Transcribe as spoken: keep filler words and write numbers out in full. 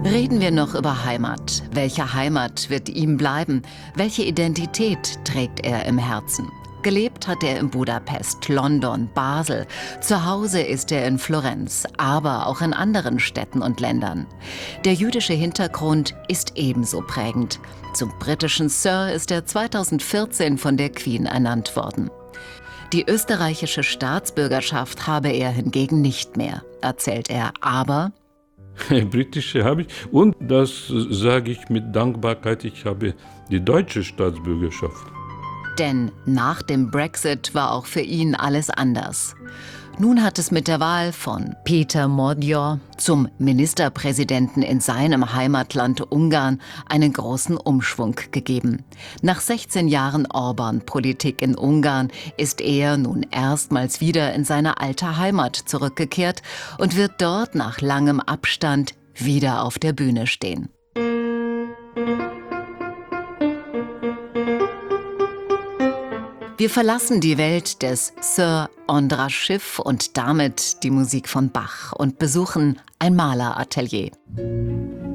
Reden wir noch über Heimat. Welche Heimat wird ihm bleiben? Welche Identität trägt er im Herzen? Gelebt hat er in Budapest, London, Basel. Zu Hause ist er in Florenz, aber auch in anderen Städten und Ländern. Der jüdische Hintergrund ist ebenso prägend. Zum britischen Sir ist er zweitausendvierzehn von der Queen ernannt worden. Die österreichische Staatsbürgerschaft habe er hingegen nicht mehr, erzählt er, aber britische habe ich, und das sage ich mit Dankbarkeit, ich habe die deutsche Staatsbürgerschaft. Denn nach dem Brexit war auch für ihn alles anders. Nun hat es mit der Wahl von Peter Magyar zum Ministerpräsidenten in seinem Heimatland Ungarn einen großen Umschwung gegeben. Nach sechzehn Jahren Orbán-Politik in Ungarn ist er nun erstmals wieder in seine alte Heimat zurückgekehrt und wird dort nach langem Abstand wieder auf der Bühne stehen. Wir verlassen die Welt des Sir Andras Schiff und damit die Musik von Bach und besuchen ein Maleratelier.